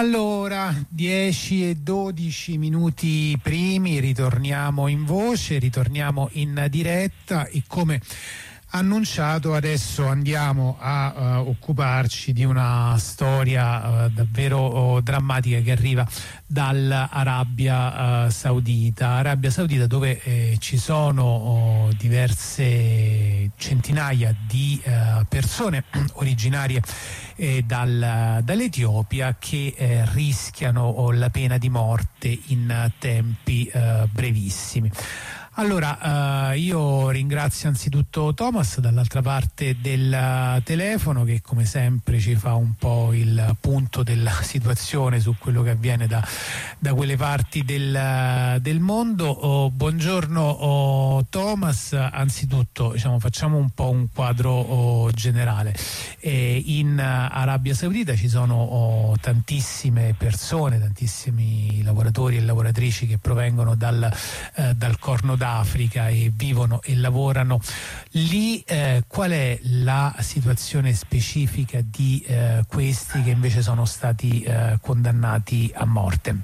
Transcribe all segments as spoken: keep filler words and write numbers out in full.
Allora, dieci e dodici minuti primi, ritorniamo in voce, ritorniamo in diretta e come annunciato adesso andiamo a uh, occuparci di una storia uh, davvero uh, drammatica che arriva dall'Arabia uh, Saudita. Arabia Saudita dove eh, ci sono uh, diverse centinaia di uh, persone originarie eh, dal, dall'Etiopia che eh, rischiano uh, la pena di morte in uh, tempi uh, brevissimi. Allora, uh, io ringrazio anzitutto Thomas dall'altra parte del uh, telefono che come sempre ci fa un po' il punto della situazione su quello che avviene da, da quelle parti del, uh, del mondo. Oh, buongiorno oh, Thomas, anzitutto diciamo, facciamo un po' un quadro oh, generale. Eh, in uh, Arabia Saudita ci sono oh, tantissime persone, tantissimi lavoratori e lavoratrici che provengono dal, uh, dal Corno d'Africa e vivono e lavorano lì. Eh, qual è la situazione specifica di eh, questi che invece sono stati eh, condannati a morte?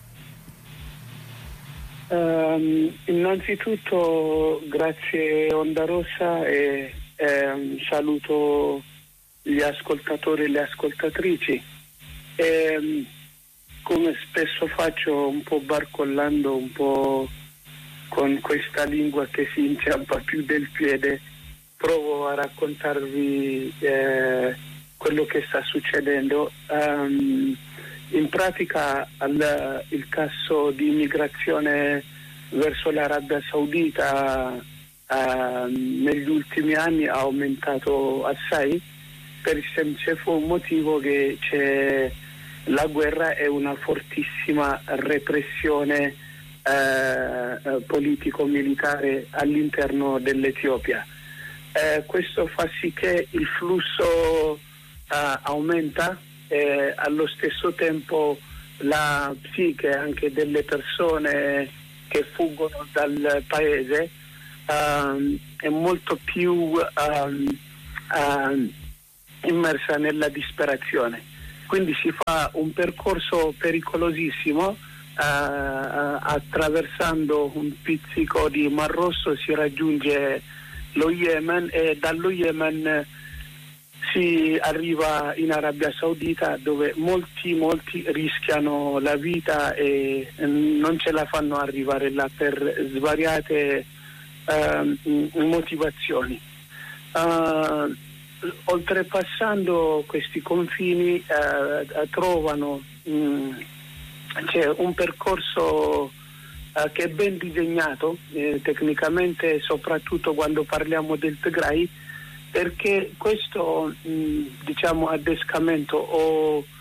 Um, innanzitutto grazie Onda Rossa e eh, saluto gli ascoltatori e le ascoltatrici. E, come spesso faccio, un po' barcollando, un po' con questa lingua che si inciampa più del piede, provo a raccontarvi eh, quello che sta succedendo. Um, in pratica al, il caso di immigrazione verso l'Arabia Saudita uh, negli ultimi anni ha aumentato assai per il semplice motivo che c'è la guerra e una fortissima repressione Eh, politico-militare all'interno dell'Etiopia. Eh, questo fa sì che il flusso eh, aumenta e allo stesso tempo la psiche anche delle persone che fuggono dal paese eh, è molto più eh, eh, immersa nella disperazione. Quindi si fa un percorso pericolosissimo. Uh, attraversando un pizzico di Mar Rosso si raggiunge lo Yemen e dallo Yemen si arriva in Arabia Saudita, dove molti molti rischiano la vita e non ce la fanno arrivare là per svariate uh, motivazioni. Uh, oltrepassando questi confini uh, trovano um, c'è un percorso uh, che è ben disegnato eh, tecnicamente, soprattutto quando parliamo del Tigray, perché questo mh, diciamo addescamento o uh,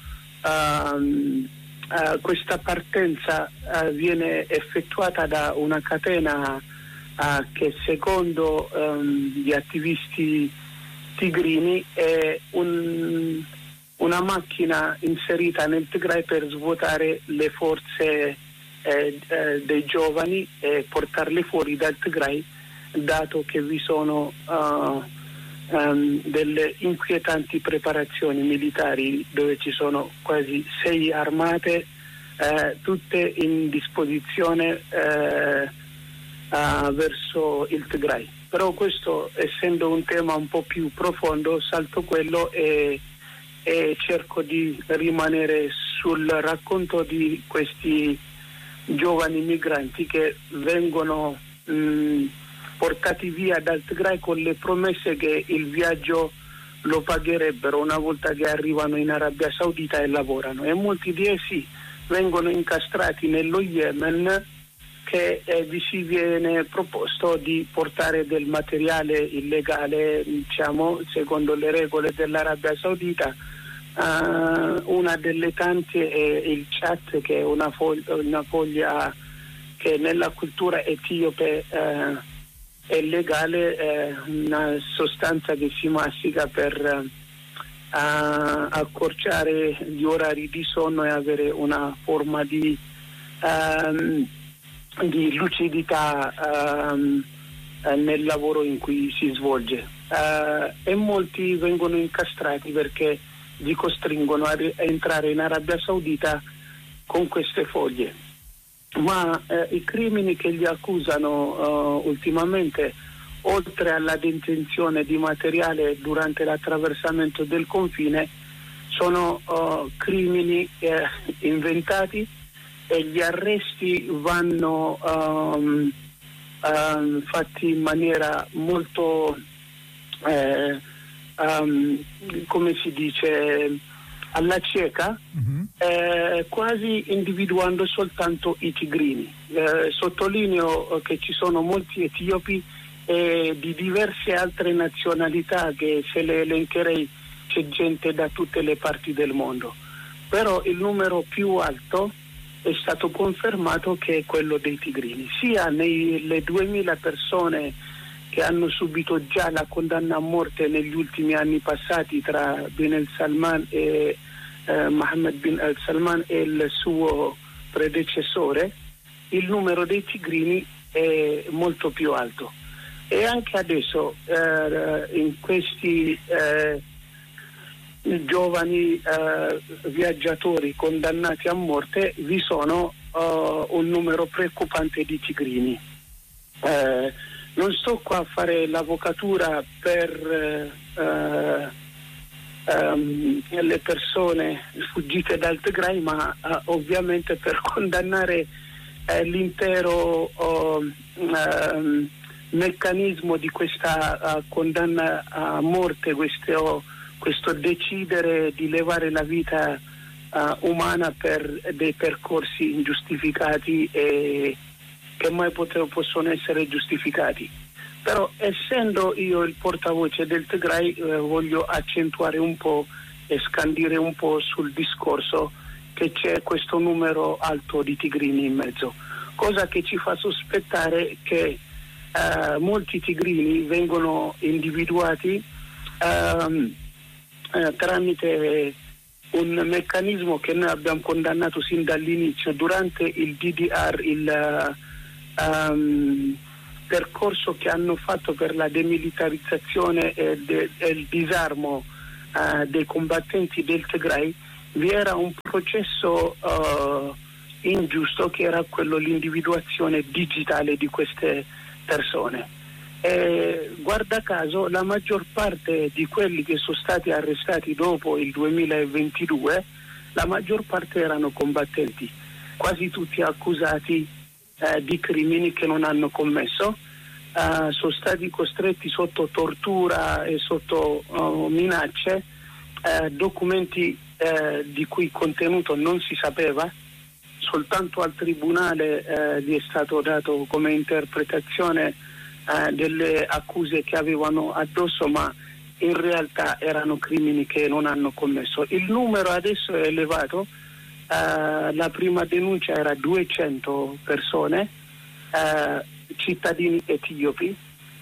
uh, questa partenza uh, viene effettuata da una catena uh, che secondo um, gli attivisti tigrini è un una macchina inserita nel Tigray per svuotare le forze eh, eh, dei giovani e portarle fuori dal Tigray, dato che vi sono uh, um, delle inquietanti preparazioni militari dove ci sono quasi sei armate, eh, tutte in disposizione eh, uh, verso il Tigray. Però questo, essendo un tema un po' più profondo, salto quello e e cerco di rimanere sul racconto di questi giovani migranti che vengono mh, portati via dal Tigray con le promesse che il viaggio lo pagherebbero una volta che arrivano in Arabia Saudita e lavorano, e molti di essi vengono incastrati nello Yemen, che eh, vi si viene proposto di portare del materiale illegale, diciamo, secondo le regole dell'Arabia Saudita. Uh, una delle tante è il chat, che è una foglia, una foglia che nella cultura etiope uh, è legale, è una sostanza che si mastica per uh, accorciare gli orari di sonno e avere una forma di, um, di lucidità um, nel lavoro in cui si svolge. Uh, e molti vengono incastrati perché li costringono a, a entrare in Arabia Saudita con queste foglie. Ma eh, i crimini che gli accusano eh, ultimamente, oltre alla detenzione di materiale durante l'attraversamento del confine, sono uh, crimini eh, inventati, e gli arresti vanno um, um, fatti in maniera molto, eh, um, come si dice, alla cieca, mm-hmm. eh, quasi individuando soltanto i tigrini. Eh, sottolineo che ci sono molti etiopi e di diverse altre nazionalità, che se le elencherei c'è gente da tutte le parti del mondo, però il numero più alto è stato confermato che è quello dei tigrini, sia nelle duemila persone che hanno subito già la condanna a morte negli ultimi anni passati tra bin al Salman e eh, Mohammed bin al Salman e il suo predecessore. Il numero dei tigrini è molto più alto, e anche adesso eh, in questi eh, giovani eh, viaggiatori condannati a morte vi sono uh, un numero preoccupante di tigrini. Eh, non sto qua a fare l'avvocatura per uh, um, le persone fuggite dal Tigray, ma uh, ovviamente per condannare uh, l'intero uh, uh, meccanismo di questa uh, condanna a morte, questo questo decidere di levare la vita uh, umana per dei percorsi ingiustificati e che mai potevo, possono essere giustificati. Però essendo io il portavoce del Tigray eh, voglio accentuare un po' e scandire un po' sul discorso che c'è questo numero alto di tigrini in mezzo, cosa che ci fa sospettare che uh, molti tigrini vengono individuati uh, Eh, tramite un meccanismo che noi abbiamo condannato sin dall'inizio durante il D D R, il uh, um, percorso che hanno fatto per la demilitarizzazione e, de, e il disarmo uh, dei combattenti del Tigray. Vi era un processo uh, ingiusto, che era quello l'individuazione digitale di queste persone. Eh, guarda caso la maggior parte di quelli che sono stati arrestati dopo il duemilaventidue, la maggior parte erano combattenti, quasi tutti accusati eh, di crimini che non hanno commesso, eh, sono stati costretti sotto tortura e sotto uh, minacce, eh, documenti eh, di cui contenuto non si sapeva, soltanto al tribunale eh, gli è stato dato come interpretazione Uh, delle accuse che avevano addosso, ma in realtà erano crimini che non hanno commesso. Il numero adesso è elevato, uh, la prima denuncia era duecento persone, uh, cittadini etiopi,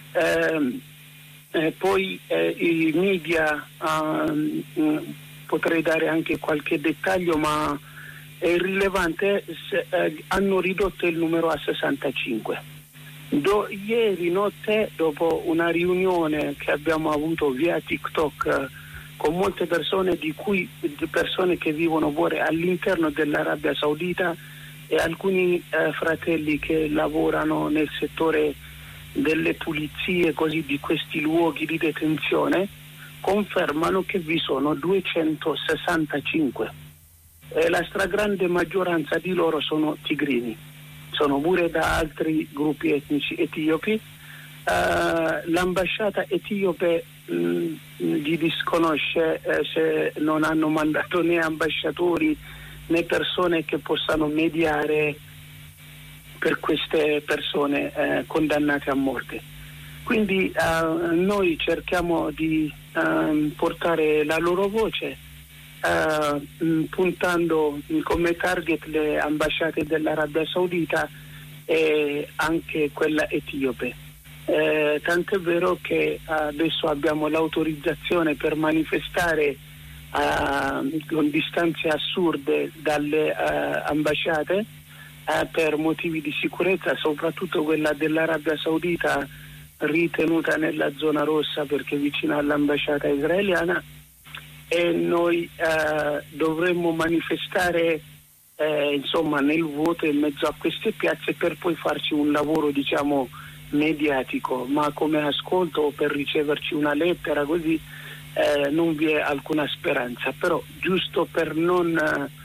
uh, eh, poi eh, i media, uh, mh, potrei dare anche qualche dettaglio, ma è irrilevante, se, uh, hanno ridotto il numero a sessantacinque. Do, ieri notte, dopo una riunione che abbiamo avuto via TikTok eh, con molte persone, di cui di persone che vivono pure all'interno dell'Arabia Saudita e alcuni eh, fratelli che lavorano nel settore delle pulizie così di questi luoghi di detenzione, confermano che vi sono duecentosessantacinque e la stragrande maggioranza di loro sono tigrini. Sono pure da altri gruppi etnici etiopi. Uh, l'ambasciata etiope mh, gli disconosce eh, se non hanno mandato né ambasciatori né persone che possano mediare per queste persone eh, condannate a morte. Quindi uh, noi cerchiamo di uh, portare la loro voce, Uh, mh, puntando mh, come target le ambasciate dell'Arabia Saudita e anche quella etiope. Eh, tant'è vero che adesso abbiamo l'autorizzazione per manifestare uh, con distanze assurde dalle uh, ambasciate uh, per motivi di sicurezza, soprattutto quella dell'Arabia Saudita ritenuta nella zona rossa perché vicina all'ambasciata israeliana, e noi eh, dovremmo manifestare eh, insomma nel vuoto in mezzo a queste piazze per poi farci un lavoro diciamo mediatico, ma come ascolto o per riceverci una lettera così eh, non vi è alcuna speranza. Però giusto per non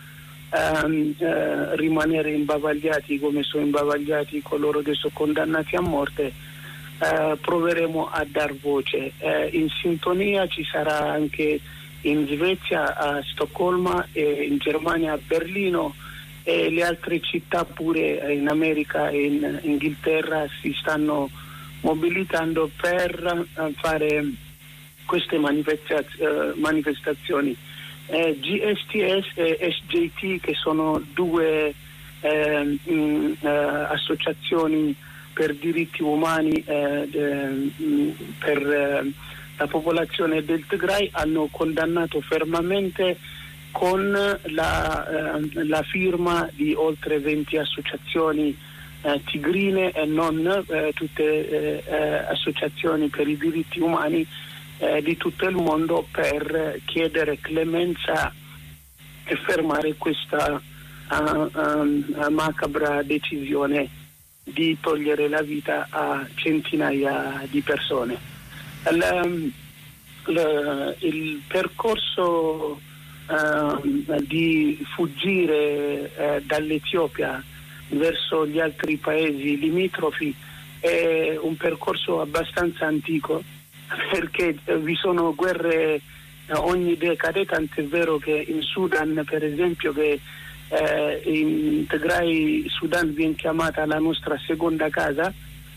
eh, eh, rimanere imbavagliati come sono imbavagliati coloro che sono condannati a morte, eh, proveremo a dar voce. Eh, in sintonia ci sarà anche in Svezia, a Stoccolma, e in Germania a Berlino, e le altre città pure in America e in Inghilterra si stanno mobilitando per uh, fare queste manifestaz- uh, manifestazioni. Eh, G S T S e S J T, che sono due eh, mh, uh, associazioni per diritti umani eh, de, mh, per eh, la popolazione del Tigray, hanno condannato fermamente con la, eh, la firma di oltre venti associazioni eh, tigrine e non eh, tutte eh, eh, associazioni per i diritti umani eh, di tutto il mondo, per chiedere clemenza e fermare questa uh, um, macabra decisione di togliere la vita a centinaia di persone. Il, il, il percorso Uh, di fuggire uh, dall'Etiopia verso gli altri paesi limitrofi è un percorso abbastanza antico, perché uh, vi sono guerre uh, ogni decade, tant'è vero che in Sudan, per esempio, che uh, in Tigray, Sudan viene chiamata la nostra seconda casa,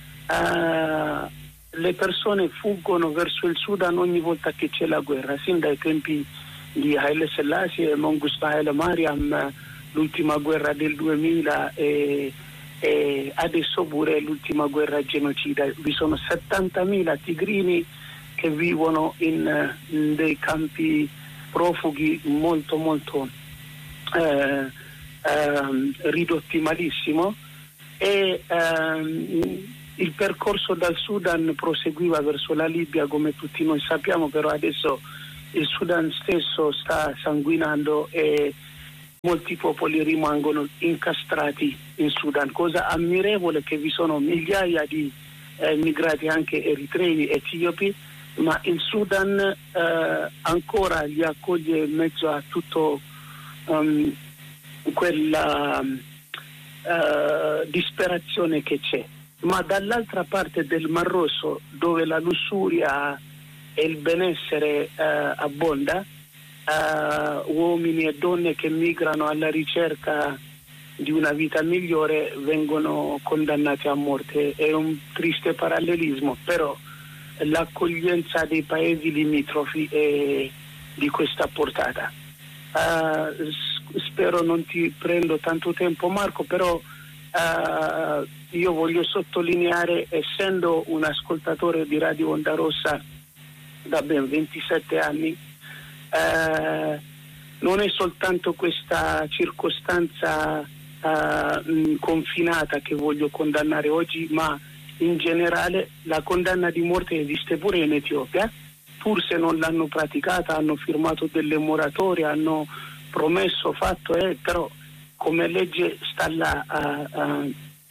uh, le persone fuggono verso il Sudan ogni volta che c'è la guerra, sin dai tempi di Haile Selassie e Mengistu Haile Mariam, l'ultima guerra del duemila, e, e adesso pure l'ultima guerra genocida. Vi sono settantamila tigrini che vivono in, in dei campi profughi molto molto eh, eh, ridotti malissimo, e eh, il percorso dal Sudan proseguiva verso la Libia, come tutti noi sappiamo, però adesso il Sudan stesso sta sanguinando e molti popoli rimangono incastrati in Sudan. Cosa ammirevole che vi sono migliaia di eh, migrati, anche eritrei, etiopi, ma il Sudan eh, ancora li accoglie in mezzo a tutto um, quella uh, disperazione che c'è. Ma dall'altra parte del Mar Rosso, dove la lussuria e il benessere uh, abbonda, uh, uomini e donne che migrano alla ricerca di una vita migliore vengono condannati a morte. È un triste parallelismo, però l'accoglienza dei paesi limitrofi è di questa portata. Uh, spero non ti prendo tanto tempo, Marco, però uh, io voglio sottolineare, essendo un ascoltatore di Radio Onda Rossa da ben ventisette anni, eh, non è soltanto questa circostanza eh, mh, confinata che voglio condannare oggi, ma in generale la condanna di morte esiste pure in Etiopia, pur se non l'hanno praticata, hanno firmato delle moratorie, hanno promesso, fatto, eh, però come legge sta là a, a,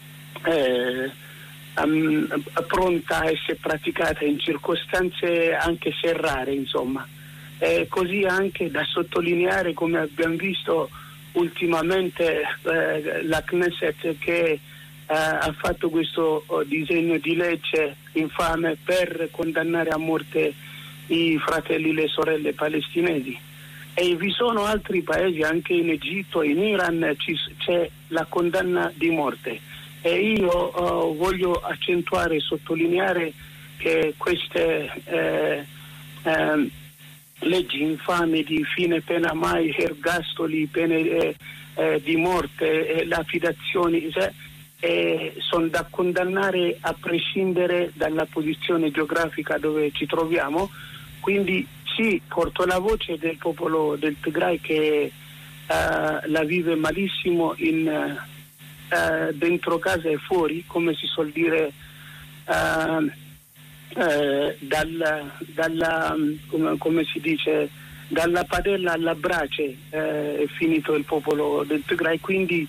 eh, Um, pronta a essere praticata in circostanze anche se rare, insomma. Eh, così anche da sottolineare, come abbiamo visto ultimamente, eh, la Knesset che eh, ha fatto questo oh, disegno di legge infame per condannare a morte i fratelli e le sorelle palestinesi. E vi sono altri paesi, anche in Egitto, in Iran ci, c'è la condanna di morte. E io uh, voglio accentuare e sottolineare che queste eh, eh, leggi infami di fine pena mai, ergastoli, pene eh, eh, di morte, eh, lapidazioni, eh, sono da condannare a prescindere dalla posizione geografica dove ci troviamo. Quindi sì, porto la voce del popolo del Tigray che uh, la vive malissimo in... Uh, Uh, dentro casa e fuori, come si suol dire, uh, uh, dalla, dalla come, come si dice, dalla padella alla brace eh, è finito il popolo del Tigray, quindi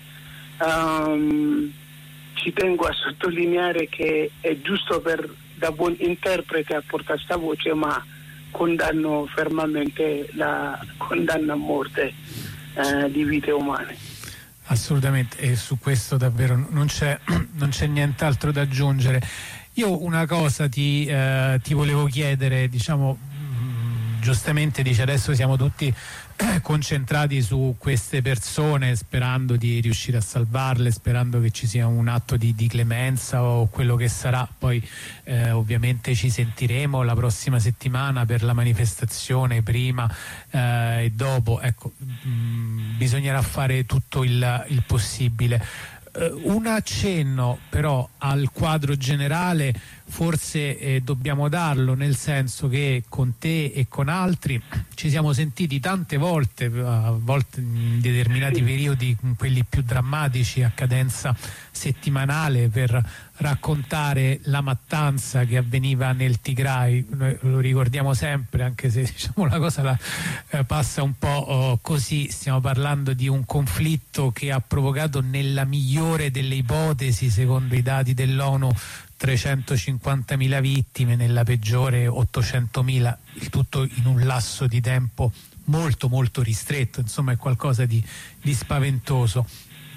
um, ci tengo a sottolineare che è giusto per da buon interprete a portare sta voce, ma condanno fermamente la condanna a morte eh, di vite umane. Assolutamente, e su questo davvero non c'è, non c'è nient'altro da aggiungere. Io una cosa ti, eh, ti volevo chiedere, diciamo, mh, giustamente dice adesso siamo tutti concentrati su queste persone sperando di riuscire a salvarle, sperando che ci sia un atto di, di clemenza o quello che sarà. Poi eh, ovviamente ci sentiremo la prossima settimana per la manifestazione prima eh, e dopo, ecco, mh, bisognerà fare tutto il, il possibile. Un accenno però al quadro generale forse eh, dobbiamo darlo, nel senso che con te e con altri ci siamo sentiti tante volte, a volte in determinati periodi, quelli più drammatici, a cadenza settimanale, per raccontare la mattanza che avveniva nel Tigray. Noi lo ricordiamo sempre, anche se diciamo la cosa la, eh, passa un po' oh, così. Stiamo parlando di un conflitto che ha provocato, nella migliore delle ipotesi, secondo i dati dell'ONU, trecentocinquantamila vittime, nella peggiore ottocentomila, il tutto in un lasso di tempo molto molto ristretto. Insomma, è qualcosa di, di spaventoso.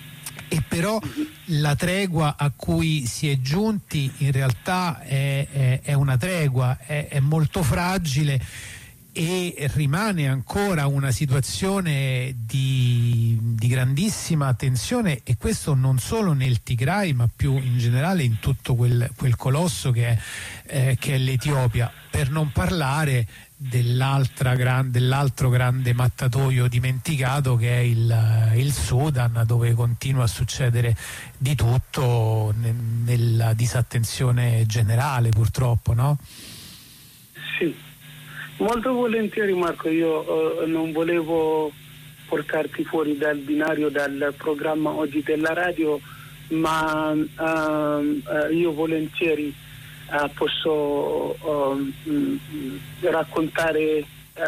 E però la tregua a cui si è giunti in realtà è, è, è una tregua, è, è molto fragile, e rimane ancora una situazione di, di grandissima tensione, e questo non solo nel Tigray ma più in generale in tutto quel, quel colosso che è, eh, che è l'Etiopia, per non parlare dell'altra gran, dell'altro grande mattatoio dimenticato che è il, il Sudan, dove continua a succedere di tutto ne, nella disattenzione generale, purtroppo, no? Sì, molto volentieri Marco. Io eh, non volevo portarti fuori dal binario, dal programma oggi della radio, ma eh, io volentieri Uh, posso uh, mh, raccontare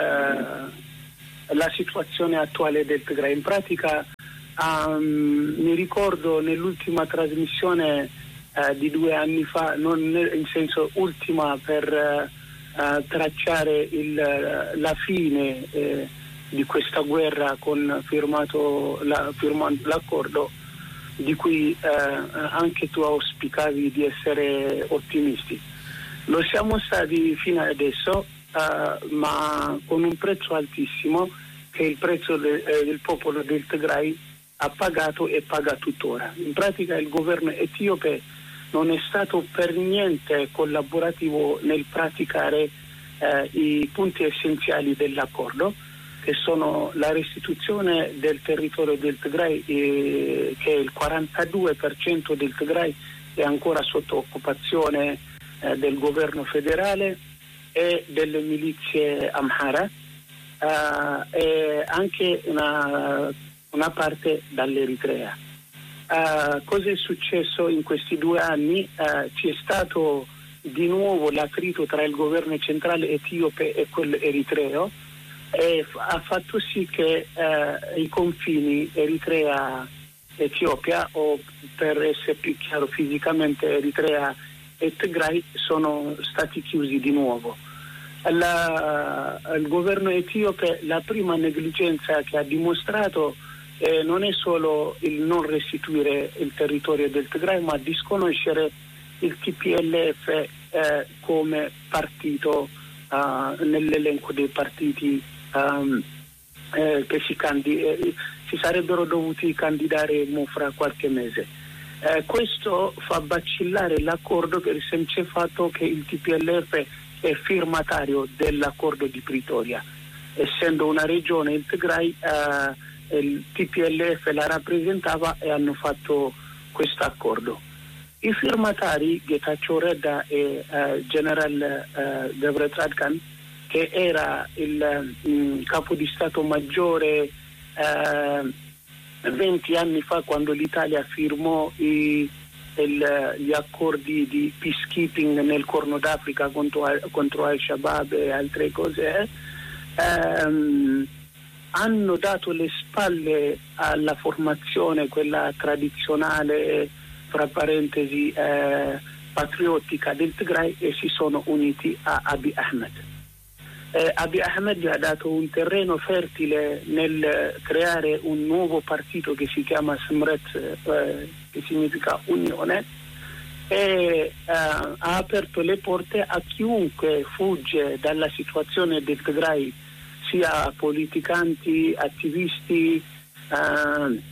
uh, la situazione attuale del Tigray. In pratica um, mi ricordo nell'ultima trasmissione uh, di due anni fa, non in senso ultima per uh, uh, tracciare il, uh, la fine uh, di questa guerra, con firmato la, firmando l'accordo di cui eh, anche tu auspicavi di essere ottimisti. Lo siamo stati fino adesso, eh, ma con un prezzo altissimo, che è il prezzo de, eh, del popolo del Tigray ha pagato e paga tuttora. In pratica il governo etiope non è stato per niente collaborativo nel praticare eh, i punti essenziali dell'accordo, che sono la restituzione del territorio del Tigray, eh, che il quarantadue per cento del Tigray è ancora sotto occupazione eh, del governo federale e delle milizie Amhara, eh, e anche una, una parte dall'Eritrea. Eh, cosa è successo in questi due anni? Eh, ci è stato di nuovo l'attrito tra il governo centrale etiope e quello eritreo, e ha fatto sì che eh, i confini Eritrea-Etiopia, o per essere più chiaro fisicamente Eritrea e Tigray, sono stati chiusi di nuovo. La, il governo etiope, la prima negligenza che ha dimostrato eh, non è solo il non restituire il territorio del Tigray, ma disconoscere il T P L F eh, come partito uh, nell'elenco dei partiti Um, eh, che si, candid- eh, si sarebbero dovuti candidare mo fra qualche mese. Eh, questo fa vacillare l'accordo per il semplice fatto che il T P L F è firmatario dell'accordo di Pretoria. Essendo una regione, il Tigray, eh, il T P L F la rappresentava e hanno fatto questo accordo. I firmatari, Getachew Redda e eh, General eh, Debretradkan, che era il mh, capo di Stato maggiore eh, venti anni fa, quando l'Italia firmò i, il, gli accordi di peacekeeping nel Corno d'Africa contro, contro Al-Shabaab e altre cose, ehm, hanno dato le spalle alla formazione, quella tradizionale, fra parentesi, eh, patriottica del Tigray, e si sono uniti a Abiy Ahmed. Eh, Abiy Ahmed gli ha dato un terreno fertile nel creare un nuovo partito che si chiama Smret, eh, che significa Unione, e eh, ha aperto le porte a chiunque fugge dalla situazione del Tigray, sia politicanti, attivisti eh,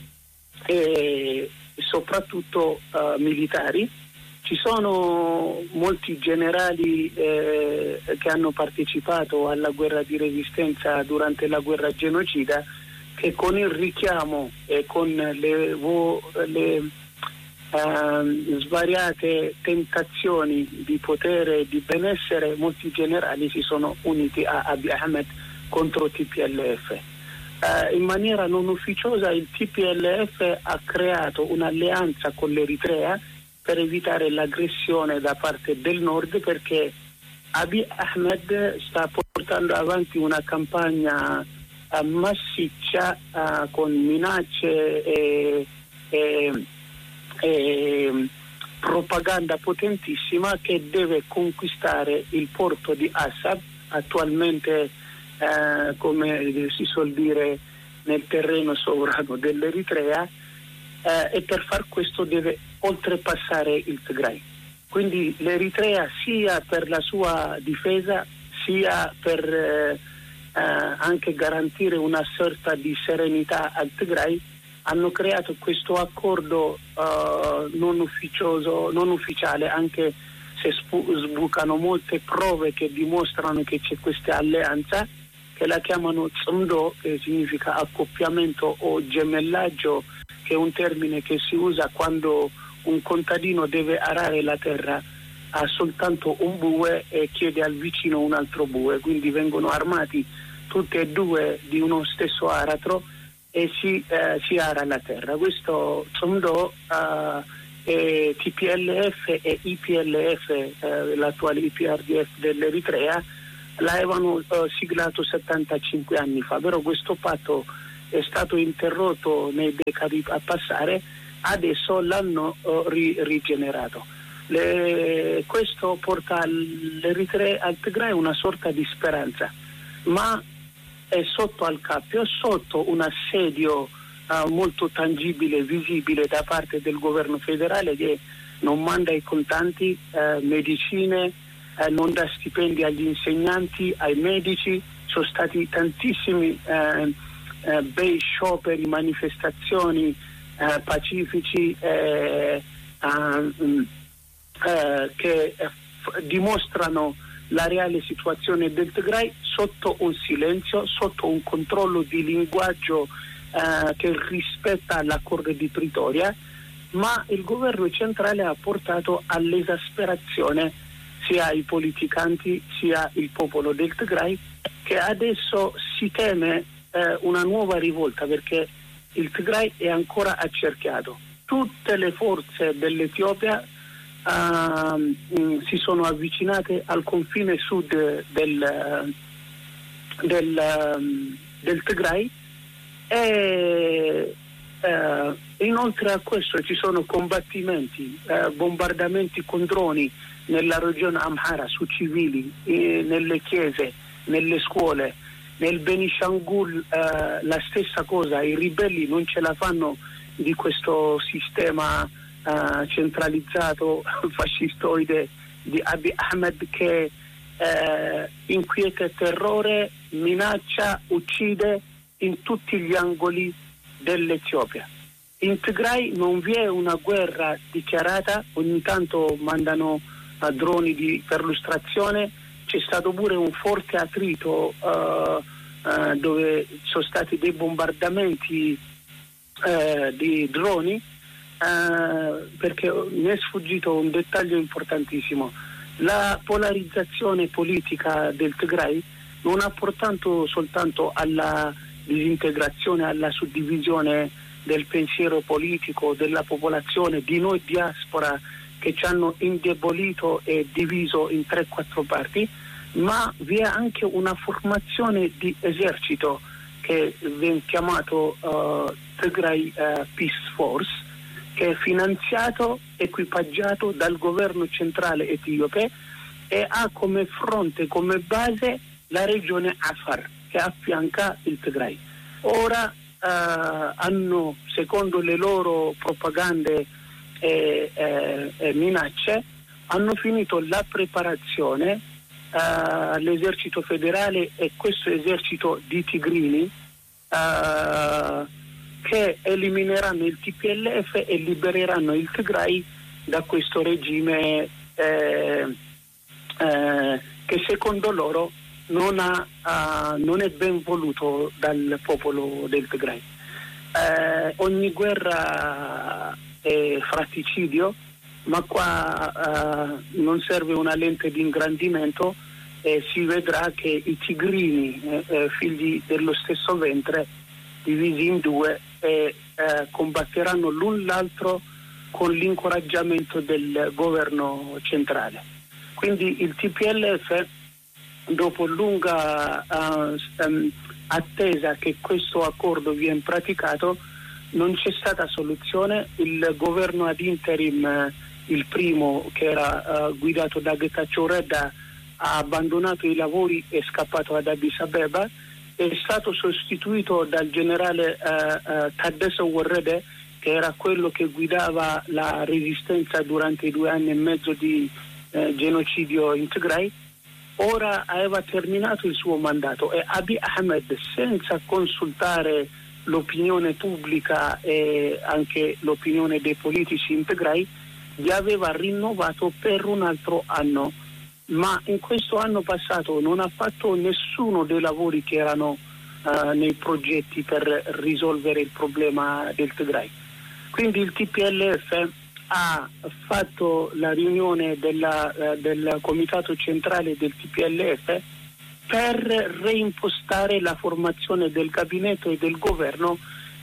e soprattutto eh, militari. Ci sono molti generali eh, che hanno partecipato alla guerra di resistenza durante la guerra genocida, che con il richiamo e con le, vo, le eh, svariate tentazioni di potere e di benessere, molti generali si sono uniti a Abiy Ahmed contro T P L F. Eh, in maniera non ufficiosa il T P L F ha creato un'alleanza con l'Eritrea per evitare l'aggressione da parte del nord, perché Abiy Ahmed sta portando avanti una campagna uh, massiccia uh, con minacce e, e, e propaganda potentissima, che deve conquistare il porto di Assab, attualmente uh, come si suol dire nel terreno sovrano dell'Eritrea, uh, e per far questo deve oltrepassare il Tigray. Quindi l'Eritrea, sia per la sua difesa sia per eh, eh, anche garantire una sorta di serenità al Tigray, hanno creato questo accordo eh, non ufficioso, non ufficiale, anche se spu- sbucano molte prove che dimostrano che c'è questa alleanza, che la chiamano Tsumdo, che significa accoppiamento o gemellaggio, che è un termine che si usa quando un contadino deve arare la terra, ha soltanto un bue e chiede al vicino un altro bue, quindi vengono armati tutti e due di uno stesso aratro e si, eh, si ara la terra. Questo Tsumdo, eh, e T P L F e I P L F, eh, l'attuale I P R D F dell'Eritrea, l'avevano eh, siglato settantacinque anni fa, però questo patto è stato interrotto nei decadi a passare. Adesso l'hanno uh, ri- rigenerato. Le, questo porta all'Eritrea, al Tigray, una sorta di speranza, ma è sotto al cappio, sotto un assedio uh, molto tangibile, visibile da parte del governo federale, che non manda i contanti, uh, medicine, uh, non dà stipendi agli insegnanti, ai medici. Sono stati tantissimi uh, uh, bei scioperi, manifestazioni Uh, pacifici eh, uh, uh, che uh, dimostrano la reale situazione del Tigray sotto un silenzio, sotto un controllo di linguaggio uh, che rispetta l'accordo di Pretoria, ma il governo centrale ha portato all'esasperazione sia i politicanti sia il popolo del Tigray, che adesso si teme uh, una nuova rivolta, perché il Tigray è ancora accerchiato. Tutte le forze dell'Etiopia uh, mh, si sono avvicinate al confine sud del, del, um, del Tigray, e uh, inoltre a questo ci sono combattimenti, uh, bombardamenti con droni nella regione Amhara su civili, eh, nelle chiese, nelle scuole. Nel Benishangul eh, la stessa cosa, i ribelli non ce la fanno di questo sistema eh, centralizzato fascistoide di Abiy Ahmed, che eh, inquieta terrore, minaccia, uccide in tutti gli angoli dell'Etiopia. In Tigray non vi è una guerra dichiarata, ogni tanto mandano uh, droni di perlustrazione. C'è stato pure un forte attrito uh, uh, dove sono stati dei bombardamenti uh, di droni, uh, perché mi è sfuggito un dettaglio importantissimo. La polarizzazione politica del Tigray non ha portato soltanto alla disintegrazione, alla suddivisione del pensiero politico della popolazione, di noi diaspora, che ci hanno indebolito e diviso in tre quattro parti, ma vi è anche una formazione di esercito che viene chiamato uh, Tigray uh, Peace Force, che è finanziato, equipaggiato dal governo centrale etiope e ha come fronte, come base la regione Afar, che affianca il Tigray. Ora uh, hanno, secondo le loro propagande e, e, e minacce, hanno finito la preparazione all'esercito uh, federale e questo esercito di tigrini uh, che elimineranno il T P L F e libereranno il Tigray da questo regime eh, eh, che secondo loro non, ha, uh, non è ben voluto dal popolo del Tigray. Eh, ogni guerra è fratricidio, ma qua uh, non serve una lente di ingrandimento e si vedrà che i tigrini, eh, eh, figli dello stesso ventre, divisi in due, e eh, combatteranno l'un l'altro con l'incoraggiamento del governo centrale. Quindi il T P L F, dopo lunga uh, um, attesa che questo accordo viene praticato, non c'è stata soluzione. Il governo ad interim, il primo, che era uh, guidato da Getachew Reda, ha abbandonato i lavori e è scappato ad Addis Abeba, è stato sostituito dal generale uh, uh, Taddesse Warrede, che era quello che guidava la resistenza durante i due anni e mezzo di uh, genocidio in Tigray. Ora aveva terminato il suo mandato e Abiy Ahmed, senza consultare l'opinione pubblica e anche l'opinione dei politici in Tigray, gli aveva rinnovato per un altro anno, ma in questo anno passato non ha fatto nessuno dei lavori che erano uh, nei progetti per risolvere il problema del Tigray. Quindi il T P L F ha fatto la riunione della, uh, del comitato centrale del T P L F per reimpostare la formazione del gabinetto e del governo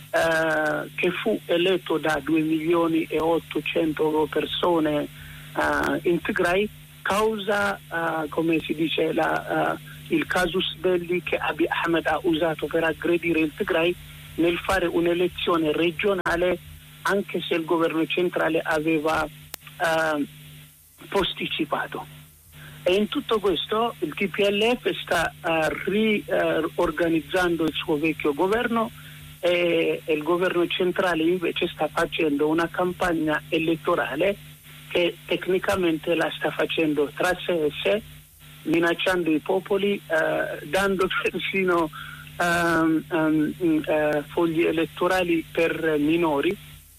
eh, che fu eletto da due milioni e ottocento persone eh, in Tigray, causa, eh, come si dice, la, eh, il casus belli che Abiy Ahmed ha usato per aggredire il Tigray nel fare un'elezione regionale, anche se il governo centrale aveva eh, posticipato. E in tutto questo il T P L F sta uh, riorganizzando uh, il suo vecchio governo e, e il governo centrale invece sta facendo una campagna elettorale che tecnicamente la sta facendo tra sé e sé, minacciando i popoli, uh, dando persino um, um, uh, fogli elettorali per minori,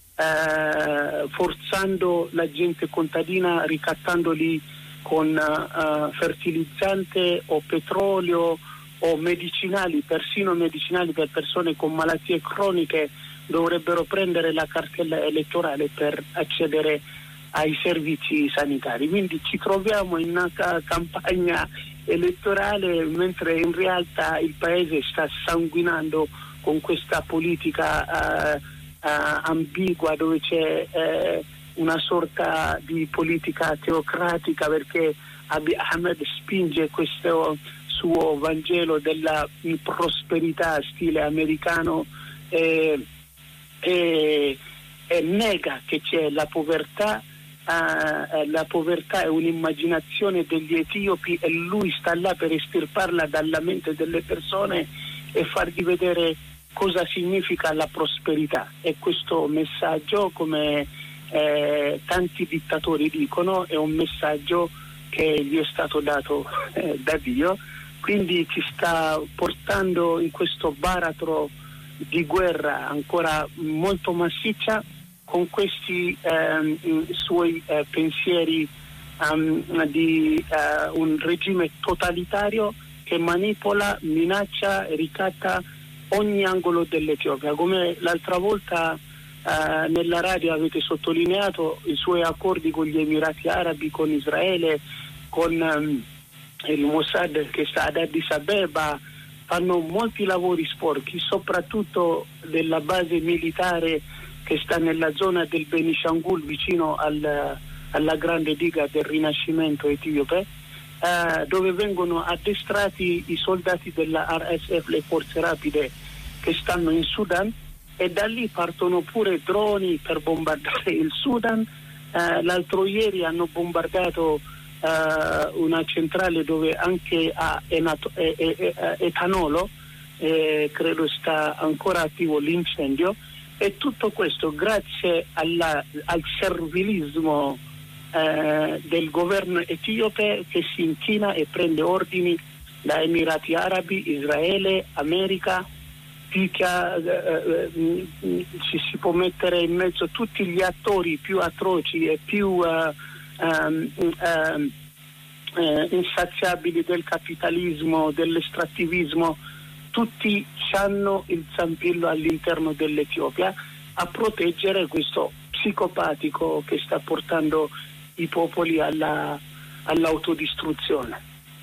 uh, forzando la gente contadina, ricattandoli con uh, fertilizzante o petrolio o medicinali, persino medicinali per persone con malattie croniche dovrebbero prendere la cartella elettorale per accedere ai servizi sanitari. Quindi ci troviamo in una ca- campagna elettorale, mentre in realtà il paese sta sanguinando con questa politica uh, uh, ambigua, dove c'è uh, una sorta di politica teocratica, perché Abiy Ahmed spinge questo suo Vangelo della prosperità stile americano e, e, e nega che c'è la povertà. Uh, la povertà è un'immaginazione degli etiopi e lui sta là per estirparla dalla mente delle persone e fargli vedere cosa significa la prosperità. E questo messaggio, come Eh, tanti dittatori dicono, è un messaggio che gli è stato dato eh, da Dio, quindi ci sta portando in questo baratro di guerra ancora molto massiccia, con questi eh, suoi eh, pensieri um, di uh, un regime totalitario che manipola, minaccia e ricatta ogni angolo dell'Etiopia. Come l'altra volta Uh, nella radio avete sottolineato i suoi accordi con gli Emirati Arabi, con Israele, con um, il Mossad che sta ad Addis Abeba, fanno molti lavori sporchi, soprattutto della base militare che sta nella zona del Benishangul, vicino al, alla grande diga del Rinascimento etiope, eh, dove vengono addestrati i soldati della R S F, le forze rapide che stanno in Sudan, e da lì partono pure droni per bombardare il Sudan. Eh, l'altro ieri hanno bombardato eh, una centrale dove anche ha enato, e, e, e, etanolo, eh, credo sta ancora attivo l'incendio, e tutto questo grazie alla, al servilismo eh, del governo etiope, che si inchina e prende ordini da Emirati Arabi, Israele, America. Picchia, eh, eh, ci si può mettere in mezzo tutti gli attori più atroci e più eh, um, um, eh, insaziabili del capitalismo, dell'estrattivismo. Tutti hanno il zampillo all'interno dell'Etiopia a proteggere questo psicopatico che sta portando i popoli alla, all'autodistruzione.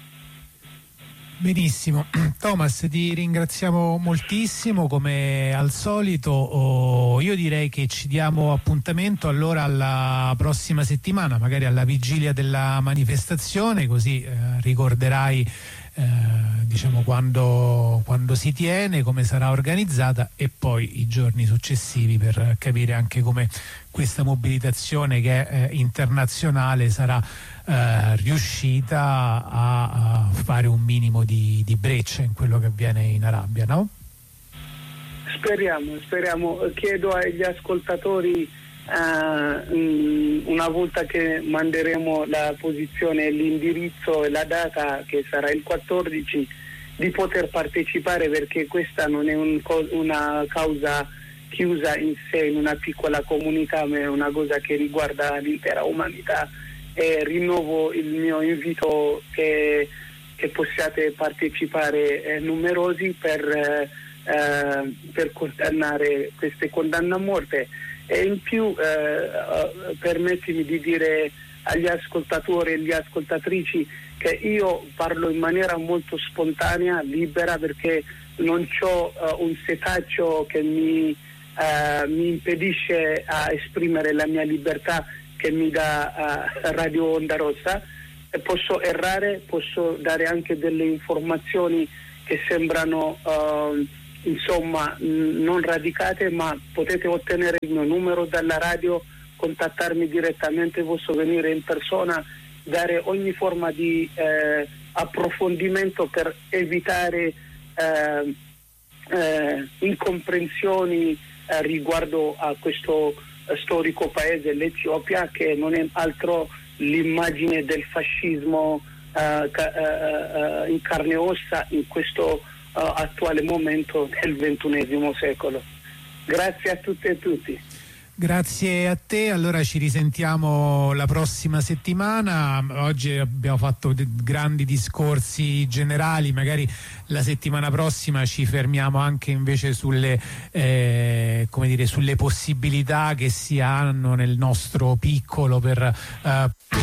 Benissimo, Thomas, ti ringraziamo moltissimo come al solito. Oh, io direi che ci diamo appuntamento allora alla prossima settimana, magari alla vigilia della manifestazione, così eh, ricorderai eh, diciamo quando, quando si tiene, come sarà organizzata, e poi i giorni successivi per capire anche come questa mobilitazione, che è eh, internazionale, sarà eh, riuscita a, a fare un minimo di, di breccia in quello che avviene in Arabia, no? Speriamo, speriamo. Chiedo agli ascoltatori uh, una volta che manderemo la posizione, l'indirizzo e la data, che sarà il quattordici, di poter partecipare, perché questa non è un, una causa chiusa in sé, in una piccola comunità, ma è una cosa che riguarda l'intera umanità. E rinnovo il mio invito che, che possiate partecipare eh, numerosi per, eh, per condannare queste condanne a morte. E in più eh, permettimi di dire agli ascoltatori e agli ascoltatrici che io parlo in maniera molto spontanea, libera, perché non ho uh, un setaccio che mi, uh, mi impedisce a esprimere la mia libertà che mi dà uh, Radio Onda Rossa. E posso errare, posso dare anche delle informazioni che sembrano uh, insomma mh, non radicate, ma potete ottenere il mio numero dalla radio, contattarmi direttamente, posso venire in persona, dare ogni forma di eh, approfondimento per evitare eh, eh, incomprensioni eh, riguardo a questo eh, storico paese, l'Etiopia, che non è altro l'immagine del fascismo eh, ca- eh, in carne e ossa in questo eh, attuale momento del ventunesimo secolo. Grazie a tutte e tutti. Grazie a te, allora ci risentiamo la prossima settimana. Oggi abbiamo fatto grandi discorsi generali, magari la settimana prossima ci fermiamo anche invece sulle, eh, come dire, sulle possibilità che si hanno nel nostro piccolo per eh,